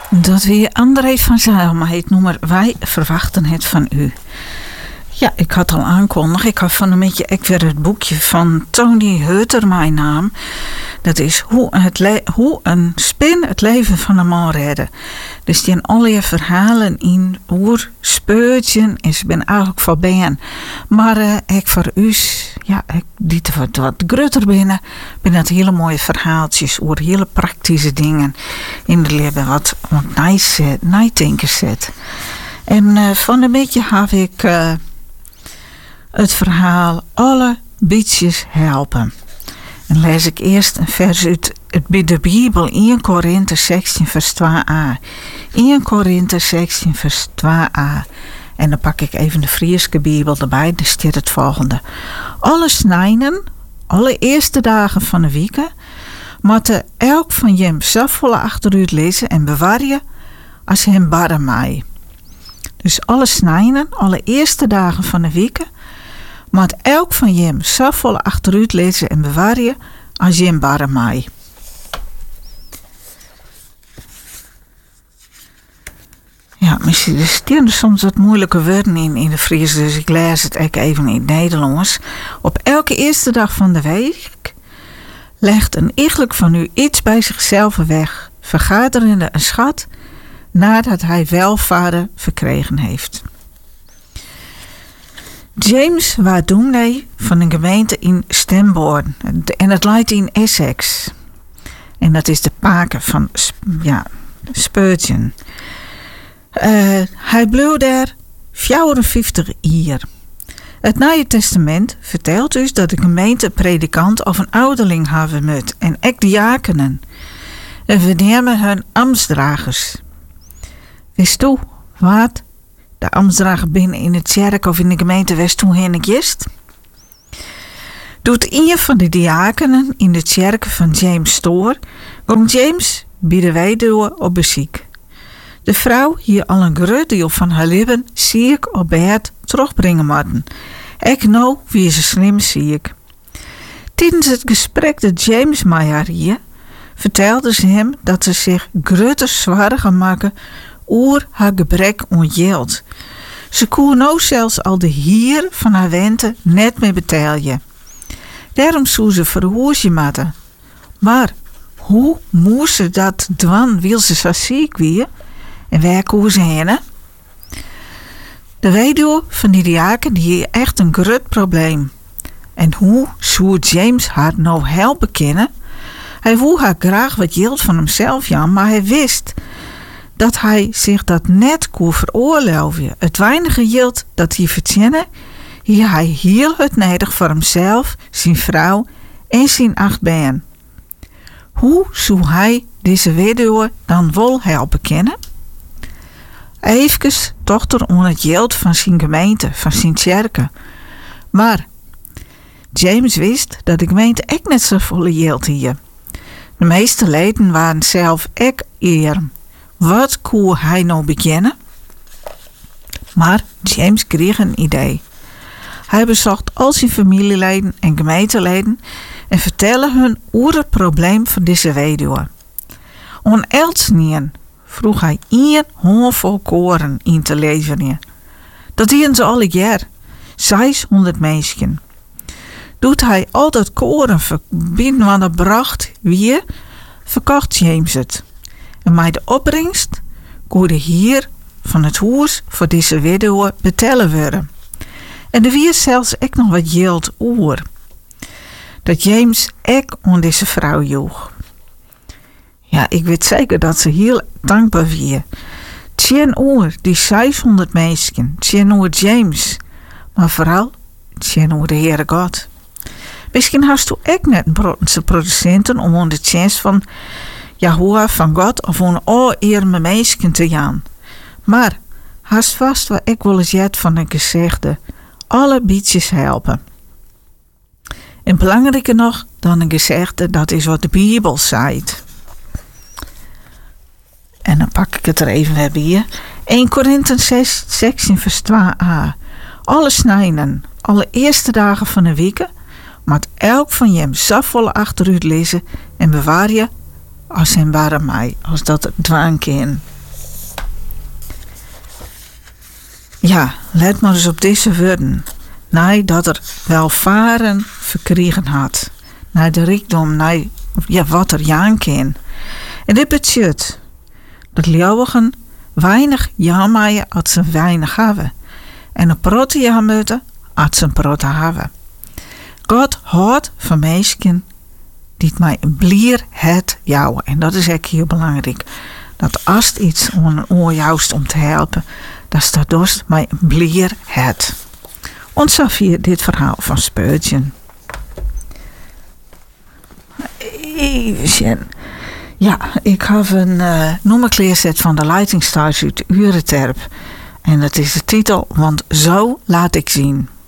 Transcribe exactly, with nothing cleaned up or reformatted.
Dat weer André van Zijlma heet nummer Wij verwachten het van u. Ja, ik had al aankondigd. Ik had van een beetje ik weer het boekje van Tony Hutter, mijn naam. Dat is hoe, het le- hoe een spin het leven van een man redden. Dus die allerlei verhalen in hoe speurtje en ze ben eigenlijk van ben. Maar uh, ik voor u, ja, ik die te wat, wat grutter binnen, ben dat hele mooie verhaaltjes over hele praktische dingen in het leven wat wat nice nadenken zet. En uh, van een beetje heb ik uh, het verhaal Alle Bietjes Helpen. En lees ik eerst een vers uit het, de Bijbel, Eerste Korinthe zestien vers twee a. Eerste Korinthe zestien vers twee a. En dan pak ik even de Frieske Bijbel erbij. Daar staat het volgende. Alle snijden, alle eerste dagen van de week, moeten elk van jem zelfvolle achteruit lezen en bewaren als hem barren mij. Dus alle snijden, alle eerste dagen van de week, moet elk van jem zelfvolle achteruit lezen en bewaren als jem barren mij. Ja, misschien er staan er soms wat moeilijke woorden in, in de Fries, dus ik lees het ook even in het Nederlands. Op elke eerste dag van de week legt een iegelijk van u iets bij zichzelf weg, vergaderende een schat, nadat hij welvaart verkregen heeft. James was dominee van een gemeente in Stambourne en het leidt in Essex. En dat is de paken van ja, Spurgeon. Uh, hij bleef daar vierenvijftig jaar. Het Nieuwe Testament vertelt dus dat de gemeente een predikant of een ouderling hebben moet en ook diakenen. En we nemen hun ambtsdragers. Wist u wat de ambtsdrager binnen in het kerk of in de gemeente wist toen heen ik jest? Doet een van de diakenen in de kerk van James Store, komt James bij de weduwe op bezoek. De vrouw hier al een groot deel van haar leven ziek op bed terugbrengen moeten. Ik nou wie ze slim ziek. Tijdens het gesprek dat James met haar hier, vertelde ze hem dat ze zich grote zorgen maken over haar gebrek aan geld. Ze kon nou zelfs al de hier van haar wente net meer betalen. Daarom zou ze verhuizen moeten. Maar hoe moest ze dat doen, wil ze zo ziek weer? En waar kon ze heen? De weduwe van die diaken die heeft echt een groot probleem. En hoe zou James haar nou helpen kunnen? Hij wou haar graag wat geld van hemzelf, ja, maar hij wist dat hij zich dat net kon veroorloven. Het weinige geld dat hij verdiende, hier hij heel het nodig voor hemzelf, zijn vrouw en zijn acht benen. Hoe zou hij deze weduwe dan wel helpen kunnen? Even dochter om het geld van zijn gemeente, van zijn kerken. Maar James wist dat de gemeente ook net zo volle geld hier. De meeste leden waren zelf ook eer. Wat kon hij nou beginnen? Maar James kreeg een idee. Hij bezocht al zijn familieleden en gemeenteleden en vertelde hun over het probleem van deze weduwe. Om eltsnien vroeg hij één handvol koren in te leveren. Dat deden ze alle jaar, zeshonderd mensen. Doet hij al dat koren verbinden wat er bracht weer, verkocht James het. En met de opbrengst kon de heer van het huis voor deze weduwe betalen worden. En er was zelfs ook nog wat geld over. Dat James ook aan deze vrouw joeg. Ja, ik weet zeker dat ze heel dankbaar was. Tien oor, die zeshonderd mensen. Tien oor James. Maar vooral tien oor de Heere God. Misschien hast u ook net een Protestantse producenten om aan de chance van Jehovah van God of een allereerme mensen te gaan. Maar hast vast wat ik wel eens jet van een gezegde. Alle bietjes helpen. En belangrijker nog dan een gezegde, dat is wat de Bijbel zegt. En dan pak ik het er even weer bij. Eerste Korinthe zestien vers twee a. Alle snijden, alle eerste dagen van de week, moet elk van jem zoveel achteruit lezen en bewaar je als hem waren mij, als dat het dwaan kan. Ja, let maar eens op deze woorden. Nee, dat er welvaren verkregen had. Naar de rijkdom, naar ja, wat er jaan kan. En dit betekent dat leeuwigen weinig jaamaaien als ze weinig hebben. En een protte jaamuten als ze een protte hebben. God houdt van mensen die mij een blier het jouwen. En dat is echt heel belangrijk. Dat als het iets om een oorjuist om te helpen, dat staat dus mij een blier het. En zo via dit verhaal van Spurgeon. Even. Ja, ik heb een uh, nummerkleerzet van de Lighting Stars uit Ureterp. En dat is de titel, want zo laat ik zien.